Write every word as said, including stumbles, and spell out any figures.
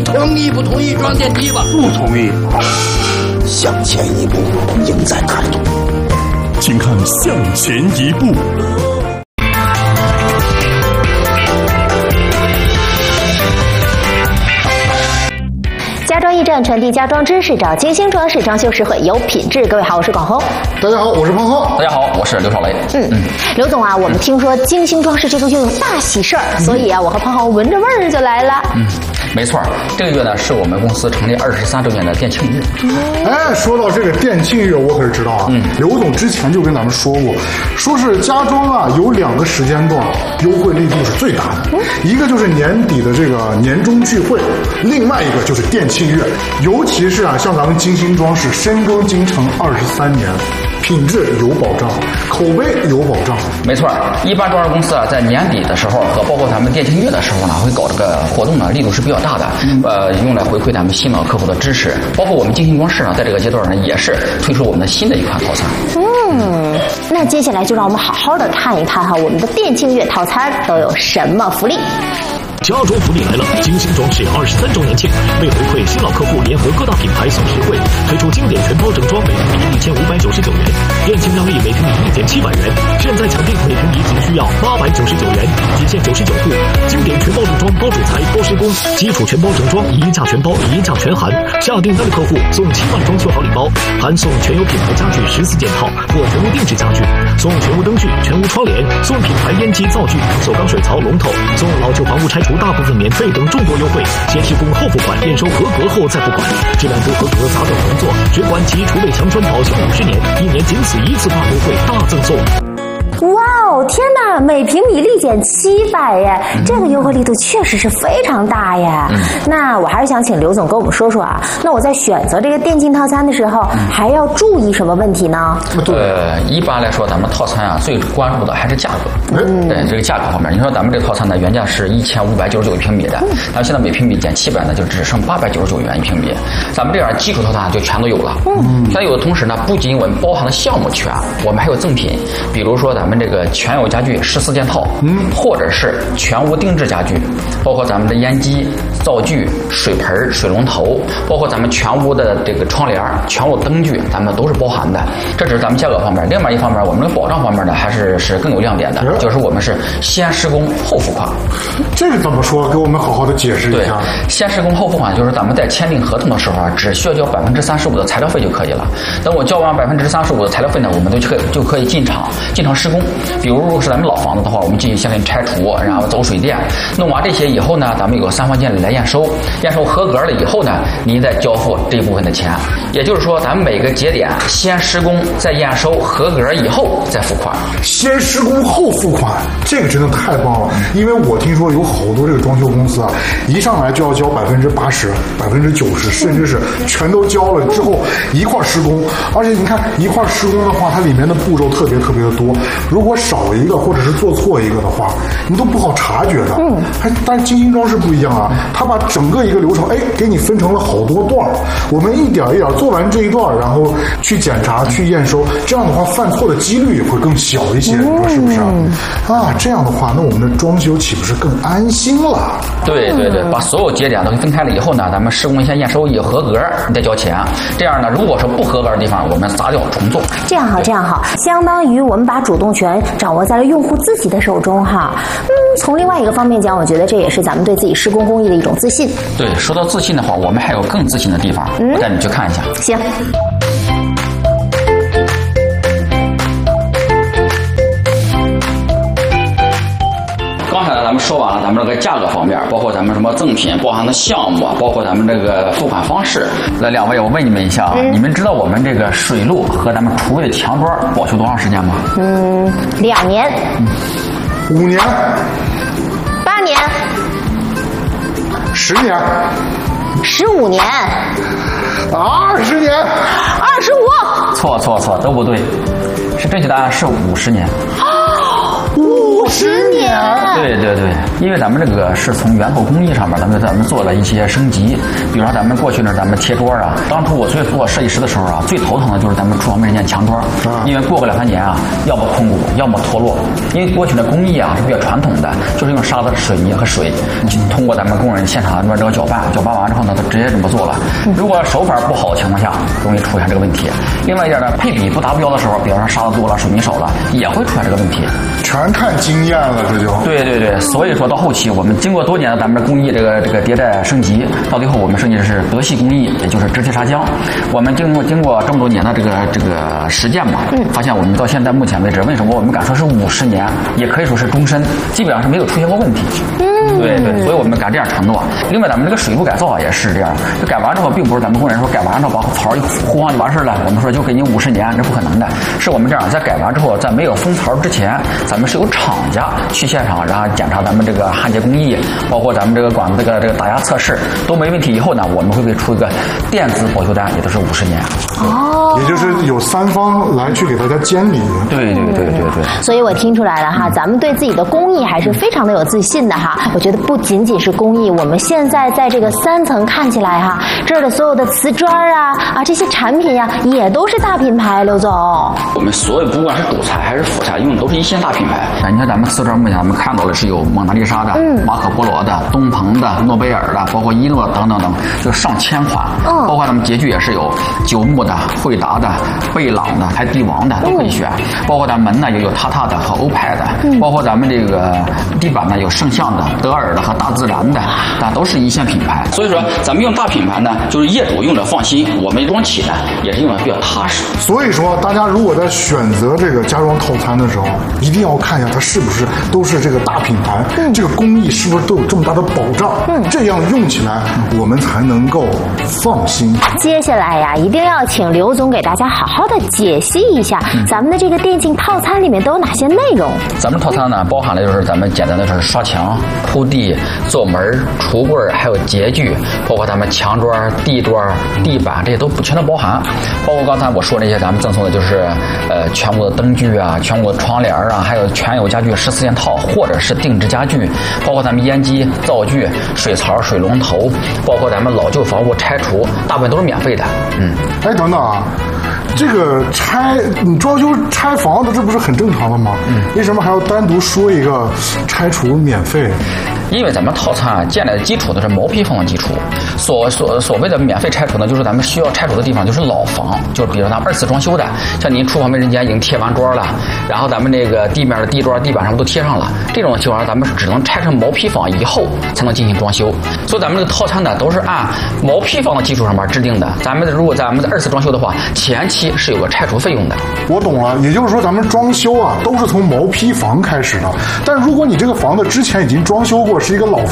同意不同意装电梯吧？ 不同意。 向前一步，赢在态度。 请看《向前一步》。 家装驿站传递家装知识，找精心装饰，装修实惠有品质。各位好，我是广红。 大家好，我是胖浩。 大家好，我是刘少雷。 嗯嗯，刘总啊，我们听说精心装饰这个月有大喜事儿，嗯、所以啊，我和胖浩闻着味儿就来了。 嗯，没错，这个月呢是我们公司成立二十三周年的店庆月。 哎，说到这个店庆月，我可是知道啊。嗯，刘总之前就跟咱们说过，说是家装啊有两个时间段优惠力度是最大的，嗯、一个就是年底的这个年终聚会，另外一个就是店庆月。尤其是啊，像咱们精心装饰深耕京城二十三年。品质有保障，口碑有保障。 没错，一般装饰公司啊，在年底的时候和包括咱们店庆月的时候呢，会搞这个活动呢，力度是比较大的，嗯、呃，用来回馈咱们新老客户的支持。包括我们精心装饰呢，在这个阶段呢，也是推出我们的新的一款套餐。 嗯，那接下来就让我们好好的看一看哈，我们的店庆月套餐都有什么福利。 家装福利来了！精心装饰二十三周年庆，为回馈新老客户，联合各大品牌送实惠，推出经典全包整装，每平米一千五百九十九元，店庆让利每平米一千七百元，现在抢定每平米仅需要八百九十九元，仅限九十九户。经典全包整装，包主材、包施工，基础全包整装，一价全包，一价全含。下订单的客户送七万装修好礼包，含送全有品牌家具十四件套或全屋定制家具，送全屋灯具、全屋窗帘，送品牌烟机灶具、不锈钢水槽龙头，送老旧房屋拆除大部分免费等众多优惠，先施工后付款，验收合格后再付款，质量不合格砸掉重做，只管其储备强穿保修五十年，一年仅此一次大优惠大赠送。 哇哦，天哪！每平米立减七百耶，嗯、这个优惠力度确实是非常大耶。嗯、那我还是想请刘总跟我们说说啊，那我在选择这个店庆套餐的时候，嗯、还要注意什么问题呢？ 呃，一般来说，咱们套餐啊最关注的还是价格。嗯，对这个价格方面，你说咱们这个套餐呢，原价是一千五百九十九一平米的，但是现在每平米减七百呢，就只剩八百九十九元一平米。咱们这样基础套餐就全都有了。嗯，全有的同时呢，不仅我们包含的项目全，我们还有赠品，比如说咱们。我们这个全有家具十四件套，嗯，或者是全屋定制家具，包括咱们的烟机、灶具、水盆、水龙头，包括咱们全屋的这个窗帘、全屋灯具，咱们都是包含的。这只是咱们价格方面，另外一方面，我们的保障方面呢，还是是更有亮点的，嗯、就是我们是先施工后付款。 这个怎么说？给我们好好的解释一下。 对，先施工后付款就是咱们在签订合同的时候啊，只需要交百分之三十五的材料费就可以了。等我交完百分之三十五的材料费呢，我们都可以就可以进场进场施工。比如如果是咱们老房子的话，我们进行先给你拆除，然后走水电，弄完这些以后呢，咱们有个三方监理来验收，验收合格了以后呢，您再交付这一部分的钱。也就是说，咱们每个节点先施工，再验收合格以后再付款。 先施工后付款，这个真的太棒了。因为我听说有好多这个装修公司啊，一上来就要交百分之八十、百分之九十，甚至是全都交了之后一块施工。而且你看一块施工的话，它里面的步骤特别特别的多。如果少一个或者是做错一个的话，你都不好察觉的。嗯，还但是精心装饰不一样啊，它把整个一个流程，哎，给你分成了好多段儿，我们一点一点做完这一段，然后去检查、去验收，这样的话犯错的几率也会更小一些，你说是不是？啊，这样的话，那我们的装修岂不是更安心了？ 对对对，把所有节点都分开了以后呢，咱们施工先验收也合格，你再交钱。这样呢，如果说不合格的地方，我们砸掉重做。 这样好，这样好，相当于我们把主动权掌握在了用户自己的手中哈。嗯，从另外一个方面讲，我觉得这也是咱们对自己施工工艺的一种自信。 对，说到自信的话，我们还有更自信的地方，嗯、我带你去看一下。 行。 刚才咱们说完了咱们这个价格方面，包括咱们什么赠品包含的项目，包括咱们这个付款方式。那两位，我问你们一下啊，嗯、你们知道我们这个水路和咱们厨卫的墙砖保修多长时间吗？ 嗯，两年。 嗯，五年。 八年。 十年。 十五年。 二十年。 二十五。 错错错，都不对，是正确答案是五十年。 五十年。 对对对，因为咱们这个是从源头工艺上面，咱们咱们做了一些升级。比如说咱们过去呢，咱们贴桌啊，当初我最做设计师的时候啊，最头疼的就是咱们厨房卫生间墙桌，因为过个两三年啊，要么空鼓，要么脱落。因为过去的工艺啊是比较传统的，就是用沙子、水泥和水，通过咱们工人现场这个搅拌，搅拌完之后呢，他直接这么做了。如果手法不好的情况下，容易出现这个问题。另外一点呢，配比不达标的时候，比方说沙子多了、水泥少了，也会出现这个问题。 全看经验了，这就对对对，所以说到后期，我们经过多年的咱们的工艺这个这个迭代升级，到最后我们设计的是德系工艺，也就是直气砂浆。我们经过经过这么多年的这个这个实践吧，嗯，发现我们到现在目前为止，为什么我们敢说是五十年，也可以说是终身，基本上是没有出现过问题。嗯，对对，所以我们敢这样承诺。另外，咱们这个水部改造啊也是这样，就改完之后，并不是咱们工人说改完之后把槽一糊上就完事了，我们说就给你五十年，这不可能的。是我们这样，在改完之后，在没有封槽之前，咱们是有厂家去现场，然后检查咱们这个焊接工艺，包括咱们这个管子这个这个打压测试都没问题以后呢，我们会给出一个电子保修单，也都是五十年。 哦， 也就是有三方来去给大家监理。 对对对对对。 所以我听出来了哈，咱们对自己的工艺还是非常的有自信的哈。我觉得不仅仅是工艺，我们现在在这个三层看起来哈，这儿的所有的瓷砖啊啊这些产品呀、啊，也都是大品牌。刘总， 我们所有不管是主材还是辅材用的都是一线大品牌。你看咱们瓷砖目前咱们看到的是有蒙娜丽莎的、嗯、马可波罗的、东鹏的、诺贝尔的，包括伊诺等等等，就上千款。嗯，包括咱们洁具也是有九牧的、惠达的、贝朗的，还帝王的都可以选。嗯、包括咱们门呢也有塔塔的和欧派的，嗯、包括咱们这个地板呢有圣象的、德尔的和大自然的，那都是一线品牌。所以说咱们用大品牌呢，就是业主用着放心，我们装起呢也是用的比较踏实。 所以说，大家如果在选择这个家装套餐的时候，一定要看一下它是不是都是这个大品牌，嗯、这个工艺是不是都有这么大的保障，嗯、这样用起来我们才能够放心。 接下来呀，一定要请刘总给大家好好的解析一下，嗯、咱们的这个电竞套餐里面都有哪些内容。 咱们套餐呢，包含了就是咱们简单的就是刷墙、铺地、做门、橱柜，还有洁具，包括咱们墙砖、地砖、地板这些都全都包含。包括刚才我说那些咱们赠送的就是呃全国的灯具啊、全国的窗帘啊，还有全有家具十四件套，或者是定制家具，包括咱们烟机、灶具、水槽、水龙头，包括咱们老旧房屋拆除，大部分都是免费的。嗯， 哎，等等啊。这个拆你装修拆房子，这不是很正常的吗？嗯，为什么还要单独说一个拆除免费？ 因为咱们套餐啊建立的基础都是毛坯房的基础，所所所谓的免费拆除呢，就是咱们需要拆除的地方就是老房，就是比如咱们二次装修的，像您厨房卫生间已经贴完砖了，然后咱们这个地面的地砖、地板上都贴上了，这种情况下咱们只能拆成毛坯房以后才能进行装修。所以咱们这个套餐呢都是按毛坯房的基础上面制定的。咱们如果咱们的二次装修的话，前期是有个拆除费用的。 我懂了，也就是说咱们装修啊都是从毛坯房开始的，但如果你这个房子之前已经装修过，是一个老